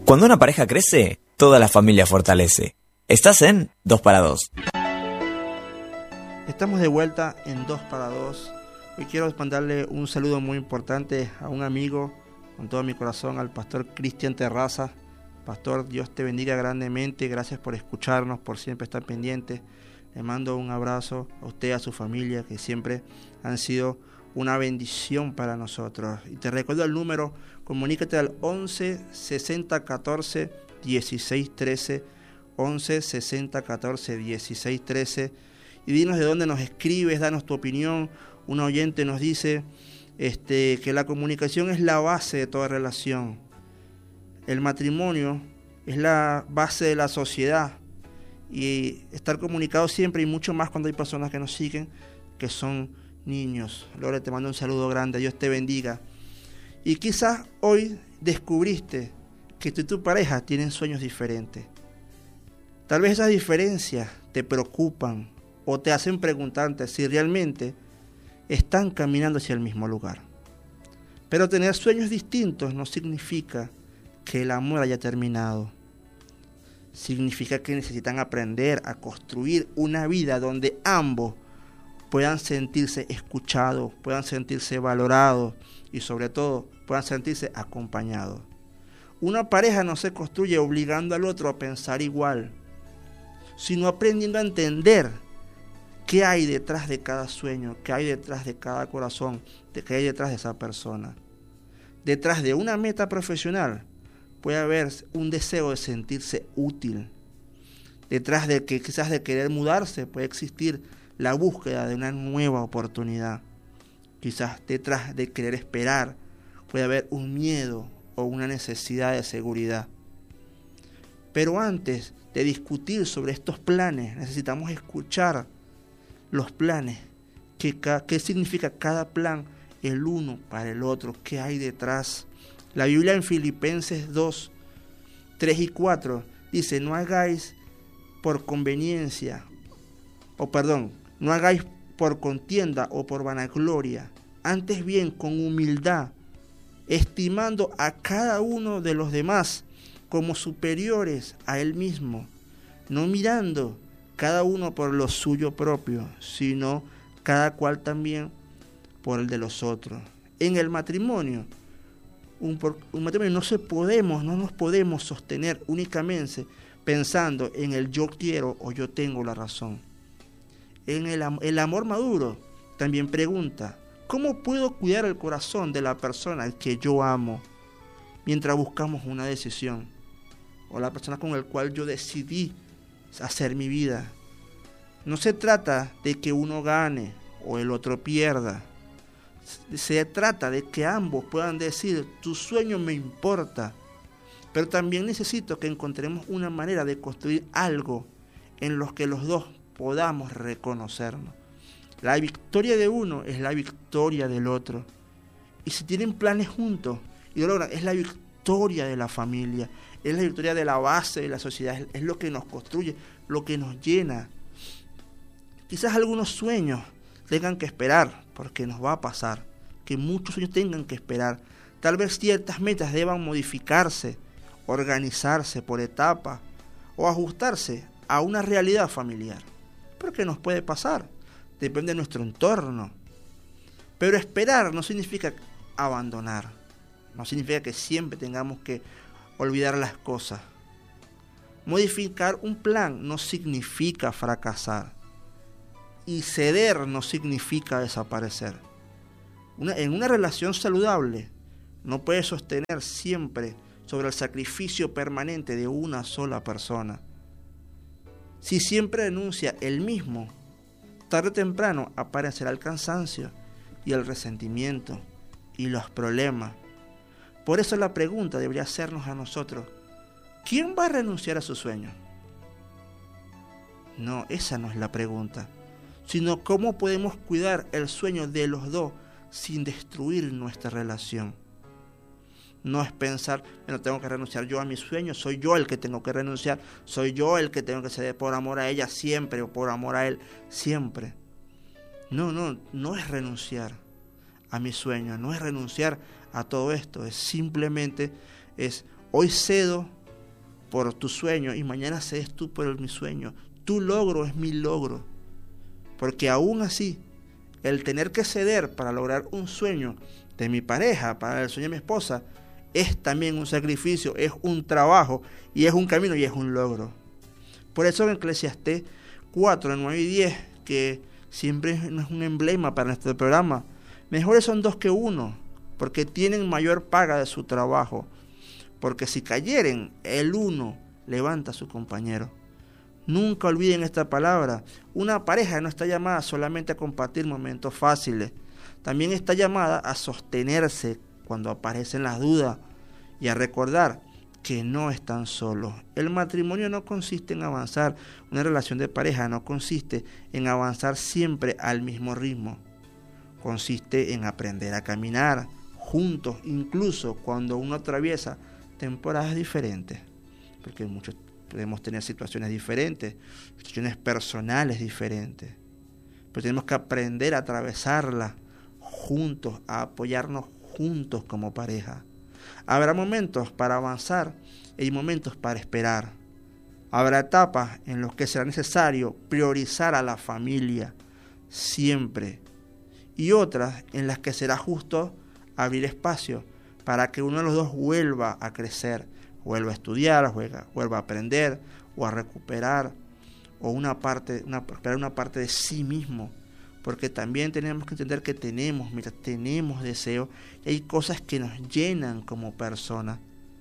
Cuando una pareja crece, toda la familia fortalece. Estás en 2 para 2. Estamos de vuelta en 2 para 2. Hoy quiero mandarle un saludo muy importante a un amigo, con todo mi corazón, al pastor Cristian Terraza. Pastor, Dios te bendiga grandemente. Gracias por escucharnos, por siempre estar pendiente. Le mando un abrazo a usted, a su familia, que siempre han sido una bendición para nosotros. Y te recuerdo el número, comunícate al 11 60 14 16 13, 11 60 14 16 13, y dinos de dónde nos escribes, danos tu opinión. Un oyente nos dice que la comunicación es la base de toda relación. El matrimonio es la base de la sociedad, y estar comunicado siempre, y mucho más cuando hay personas que nos siguen, que son niños. Lore, te mando un saludo grande, Dios te bendiga. Y quizás hoy descubriste que tú y tu pareja tienen sueños diferentes. Tal vez esas diferencias te preocupan o te hacen preguntarte si realmente están caminando hacia el mismo lugar. Pero tener sueños distintos no significa que el amor haya terminado. Significa que necesitan aprender a construir una vida donde ambos puedan sentirse escuchados, puedan sentirse valorados y sobre todo puedan sentirse acompañados. Una pareja no se construye obligando al otro a pensar igual, sino aprendiendo a entender qué hay detrás de cada sueño, qué hay detrás de cada corazón, qué hay detrás de esa persona. Detrás de una meta profesional puede haber un deseo de sentirse útil. Detrás de que quizás de querer mudarse puede existir la búsqueda de una nueva oportunidad. Quizás detrás de querer esperar puede haber un miedo o una necesidad de seguridad. Pero antes de discutir sobre estos planes, necesitamos escuchar los planes. ¿Qué significa cada plan el uno para el otro? ¿Qué hay detrás? La Biblia en Filipenses 2, 3 y 4 dice: no hagáis por conveniencia, no hagáis por contienda o por vanagloria, antes bien con humildad, estimando a cada uno de los demás como superiores a él mismo, no mirando cada uno por lo suyo propio, sino cada cual también por el de los otros. En el matrimonio, un matrimonio no nos podemos sostener únicamente pensando en el yo quiero o yo tengo la razón. En el amor maduro también pregunta: ¿cómo puedo cuidar el corazón de la persona que yo amo mientras buscamos una decisión? O la persona con la cual yo decidí hacer mi vida. No se trata de que uno gane o el otro pierda. Se trata de que ambos puedan decir: tu sueño me importa, pero también necesito que encontremos una manera de construir algo en lo que los dos podamos reconocernos. La victoria de uno es la victoria del otro. Y si tienen planes juntos y lo logran, es la victoria de la familia, es la victoria de la base de la sociedad, es lo que nos construye, lo que nos llena. Quizás algunos sueños tengan que esperar, porque nos va a pasar, que muchos sueños tengan que esperar. Tal vez ciertas metas deban modificarse, organizarse por etapas o ajustarse a una realidad familiar. Pero ¿qué nos puede pasar? Depende de nuestro entorno. Pero esperar no significa abandonar, no significa que siempre tengamos que olvidar las cosas. Modificar un plan no significa fracasar. Y ceder no significa desaparecer. En una relación saludable no puede sostener siempre sobre el sacrificio permanente de una sola persona. Si siempre renuncia el mismo, tarde o temprano aparecerá el cansancio y el resentimiento y los problemas. Por eso la pregunta debería hacernos a nosotros: ¿quién va a renunciar a su sueño? No, esa no es la pregunta, sino cómo podemos cuidar el sueño de los dos sin destruir nuestra relación. No es pensar: bueno, tengo que renunciar yo a mi sueño, soy yo el que tengo que renunciar, soy yo el que tengo que ceder por amor a ella siempre o por amor a él siempre. No es renunciar a mi sueño, no es renunciar a todo esto, es simplemente Hoy cedo por tu sueño y mañana cedes tú por mi sueño. Tu logro es mi logro. Porque aún así, el tener que ceder para lograr un sueño de mi pareja, para el sueño de mi esposa, es también un sacrificio, es un trabajo, y es un camino, y es un logro. Por eso en Eclesiastés 4, 9 y 10, que siempre es un emblema para nuestro programa, mejores son dos que uno, porque tienen mayor paga de su trabajo. Porque si cayeren, el uno levanta a su compañero. Nunca olviden esta palabra. Una pareja no está llamada solamente a compartir momentos fáciles. También está llamada a sostenerse cuando aparecen las dudas y a recordar que no están solos. El matrimonio no consiste en avanzar. Una relación de pareja no consiste en avanzar siempre al mismo ritmo. Consiste en aprender a caminar juntos, incluso cuando uno atraviesa temporadas diferentes, porque muchos podemos tener situaciones diferentes, situaciones personales diferentes, pero tenemos que aprender a atravesarlas juntos, a apoyarnos juntos como pareja. Habrá momentos para avanzar y momentos para esperar. Habrá etapas en las que será necesario priorizar a la familia siempre, y otras en las que será justo abrir espacio para que uno de los dos vuelva a crecer, vuelva a estudiar, vuelva a aprender o a recuperar una parte de sí mismo, porque también tenemos que entender que tenemos deseos y hay cosas que nos llenan como personas.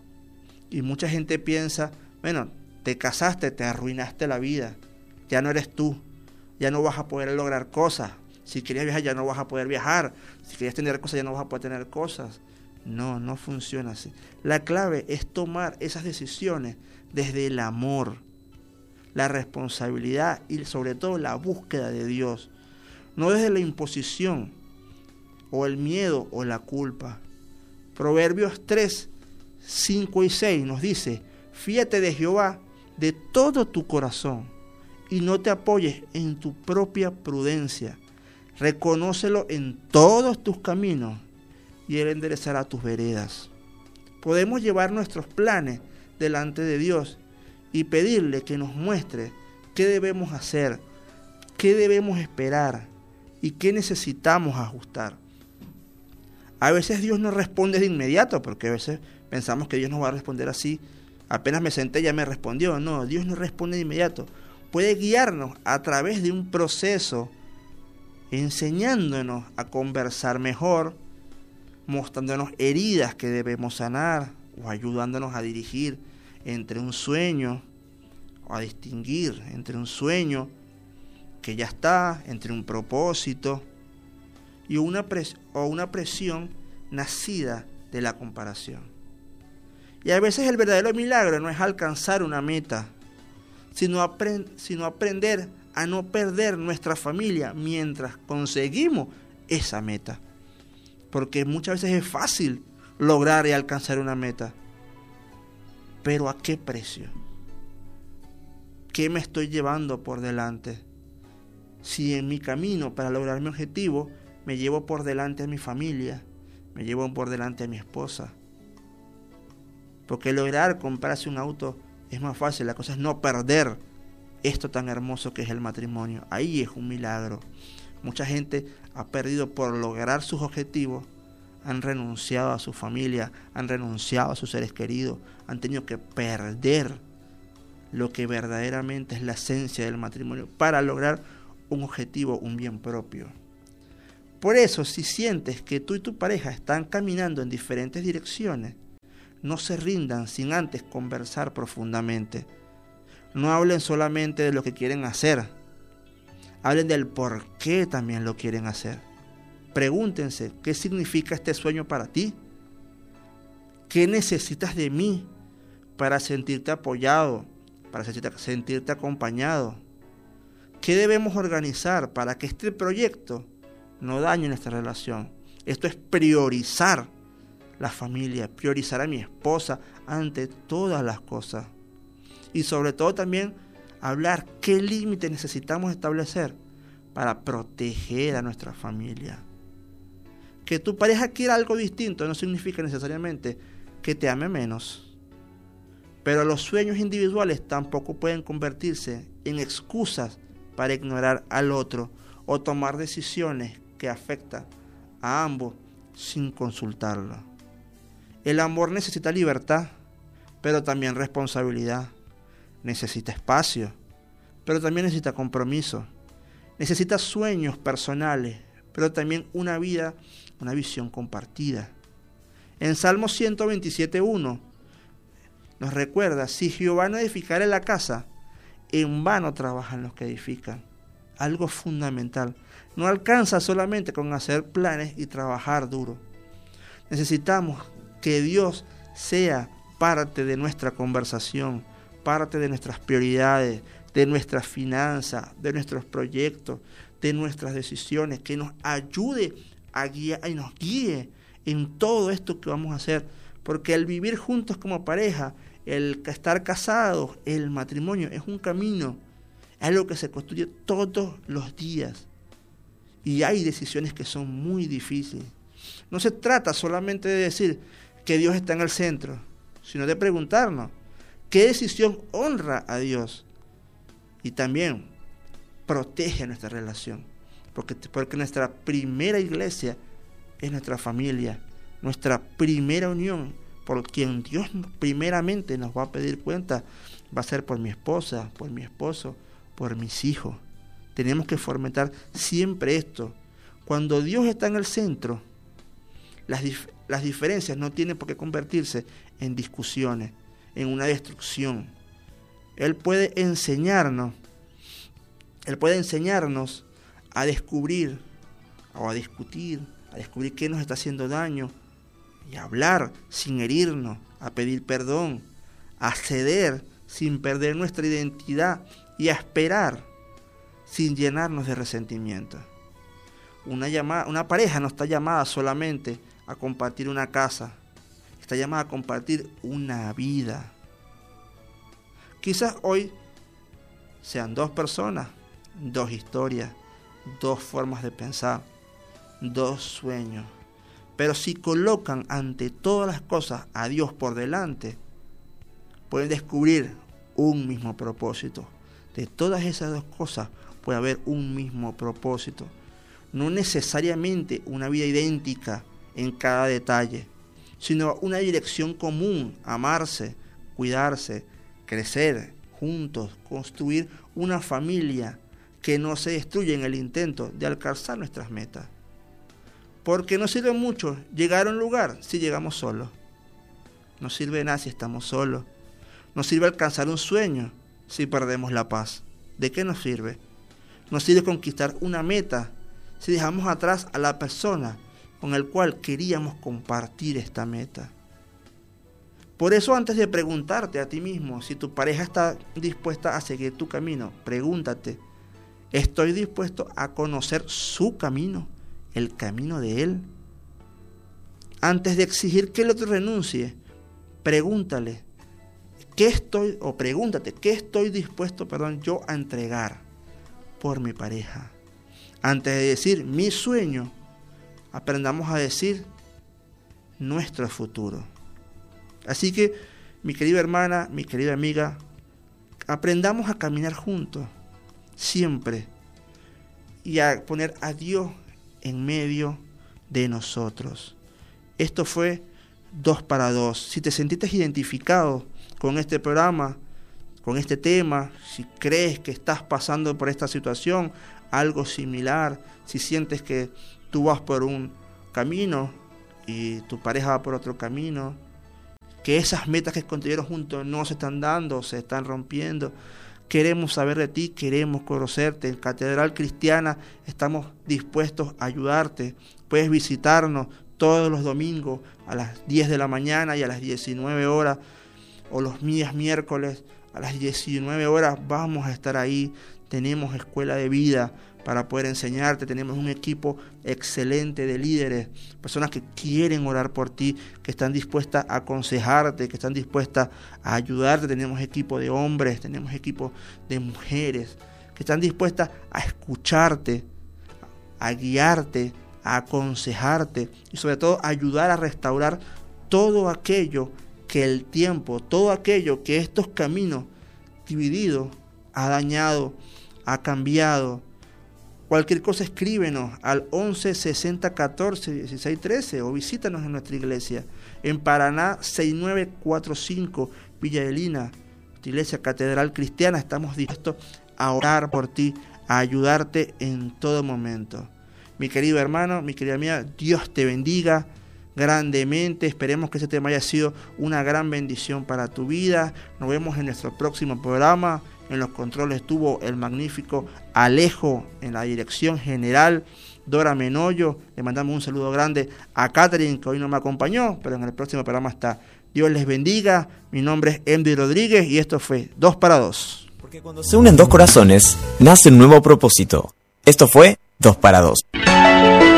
Y mucha gente piensa, bueno, te casaste, te arruinaste la vida, ya no eres tú, ya no vas a poder lograr cosas, si querías viajar ya no vas a poder viajar, si querías tener cosas ya no vas a poder tener cosas. No, no funciona así. La clave es tomar esas decisiones desde el amor, la responsabilidad y sobre todo la búsqueda de Dios. No desde la imposición o el miedo o la culpa. Proverbios 3, 5 y 6 nos dice: fíate de Jehová de todo tu corazón y no te apoyes en tu propia prudencia. Reconócelo en todos tus caminos y Él enderezará tus veredas. Podemos llevar nuestros planes delante de Dios y pedirle que nos muestre qué debemos hacer, qué debemos esperar y qué necesitamos ajustar. A veces Dios no responde de inmediato, porque a veces pensamos que Dios nos va a responder así. Apenas me senté ya me respondió. No, Dios no responde de inmediato. Puede guiarnos a través de un proceso, enseñándonos a conversar mejor, mostrándonos heridas que debemos sanar o ayudándonos a dirigir entre un sueño o a distinguir entre un sueño que ya está, entre un propósito y una presión nacida de la comparación. Y a veces el verdadero milagro no es alcanzar una meta, sino aprender a no perder nuestra familia mientras conseguimos esa meta. Porque muchas veces es fácil lograr y alcanzar una meta. Pero ¿a qué precio? ¿Qué me estoy llevando por delante? Si en mi camino para lograr mi objetivo me llevo por delante a mi familia, me llevo por delante a mi esposa. Porque lograr comprarse un auto es más fácil, la cosa es no perder esto tan hermoso que es el matrimonio. Ahí es un milagro. Mucha gente ha perdido por lograr sus objetivos, han renunciado a su familia, han renunciado a sus seres queridos, han tenido que perder lo que verdaderamente es la esencia del matrimonio para lograr un objetivo, un bien propio. Por eso, si sientes que tú y tu pareja están caminando en diferentes direcciones, no se rindan sin antes conversar profundamente. No hablen solamente de lo que quieren hacer, hablen del por qué también lo quieren hacer. Pregúntense, ¿qué significa este sueño para ti? ¿Qué necesitas de mí para sentirte apoyado, para sentirte acompañado? ¿Qué debemos organizar para que este proyecto no dañe nuestra relación? Esto es priorizar la familia, priorizar a mi esposa ante todas las cosas. Y sobre todo también hablar qué límites necesitamos establecer para proteger a nuestra familia. Que tu pareja quiera algo distinto no significa necesariamente que te ame menos. Pero los sueños individuales tampoco pueden convertirse en excusas para ignorar al otro o tomar decisiones que afectan a ambos sin consultarlo. El amor necesita libertad, pero también responsabilidad. Necesita espacio, pero también necesita compromiso. Necesita sueños personales, pero también una visión compartida. En Salmo 127:1 nos recuerda: si Jehová no edificare la casa, en vano trabajan los que edifican. Algo fundamental. No alcanza solamente con hacer planes y trabajar duro. Necesitamos que Dios sea parte de nuestra conversación, parte de nuestras prioridades, de nuestras finanzas, de nuestros proyectos, de nuestras decisiones, que nos ayude a guiar y nos guíe en todo esto que vamos a hacer, porque el vivir juntos como pareja, el estar casados, el matrimonio es un camino, es algo que se construye todos los días y hay decisiones que son muy difíciles. No se trata solamente de decir que Dios está en el centro, sino de preguntarnos qué decisión honra a Dios y también protege nuestra relación, porque nuestra primera iglesia es nuestra familia, nuestra primera unión, por quien Dios primeramente nos va a pedir cuenta, va a ser por mi esposa, por mi esposo, por mis hijos. Tenemos que siempre esto. Cuando Dios está en el centro, las diferencias no tienen por qué convertirse en discusiones, en una destrucción. Él puede enseñarnos a descubrir o a discutir, a descubrir qué nos está haciendo daño y a hablar sin herirnos, a pedir perdón, a ceder sin perder nuestra identidad y a esperar sin llenarnos de resentimiento. Una pareja no está llamada solamente a compartir una casa, está llamada a compartir una vida. Quizás hoy sean dos personas, dos historias, dos formas de pensar, dos sueños. Pero si colocan ante todas las cosas a Dios por delante, pueden descubrir un mismo propósito. De todas esas dos cosas puede haber un mismo propósito. No necesariamente una vida idéntica en cada detalle, sino una dirección común: amarse, cuidarse, crecer juntos, construir una familia que no se destruya en el intento de alcanzar nuestras metas. Porque no sirve mucho llegar a un lugar si llegamos solos. No sirve nada si estamos solos. No sirve alcanzar un sueño si perdemos la paz. ¿De qué nos sirve? No sirve conquistar una meta si dejamos atrás a la persona con el cual queríamos compartir esta meta. Por eso, antes de preguntarte a ti mismo si tu pareja está dispuesta a seguir tu camino, pregúntate: ¿estoy dispuesto a conocer su camino, el camino de él? Antes de exigir que el otro renuncie, pregúntate, ¿qué estoy dispuesto, yo a entregar por mi pareja? Antes de decir mi sueño, aprendamos a decir nuestro futuro. Así que, mi querida hermana, mi querida amiga, aprendamos a caminar juntos, siempre, y a poner a Dios en medio de nosotros. Esto fue 2 para 2. Si te sentiste identificado con este programa, con este tema, si crees que estás pasando por esta situación, algo similar, si sientes que tú vas por un camino y tu pareja va por otro camino, que esas metas que construyeron juntos no se están dando, se están rompiendo, queremos saber de ti, queremos conocerte. En Catedral Cristiana estamos dispuestos a ayudarte. Puedes visitarnos todos los domingos a las 10 de la mañana y a las 19 horas, o los días miércoles a las 19 horas vamos a estar ahí. Tenemos escuela de vida para poder enseñarte, tenemos un equipo excelente de líderes, personas que quieren orar por ti, que están dispuestas a aconsejarte, que están dispuestas a ayudarte. Tenemos equipo de hombres, tenemos equipo de mujeres, que están dispuestas a escucharte, a guiarte, a aconsejarte y sobre todo a ayudar a restaurar todo aquello que el tiempo, todo aquello que estos caminos divididos ha dañado, ha cambiado. Cualquier cosa, escríbenos al 11 60 14 16 13 o visítanos en nuestra iglesia en Paraná 6945 Villa de Lina, Iglesia Catedral Cristiana. Estamos dispuestos a orar por ti, a ayudarte en todo momento. Mi querido hermano, mi querida amiga, Dios te bendiga grandemente. Esperemos que ese tema haya sido una gran bendición para tu vida. Nos vemos en nuestro próximo programa. En los controles estuvo el magnífico Alejo, en la dirección general Dora Menoyo. Le mandamos un saludo grande a Catherine, que hoy no me acompañó, pero en el próximo programa está. Dios les bendiga. Mi nombre es Emdy Rodríguez y esto fue 2 para 2. Porque cuando se unen dos corazones, nace un nuevo propósito. Esto fue 2 para 2.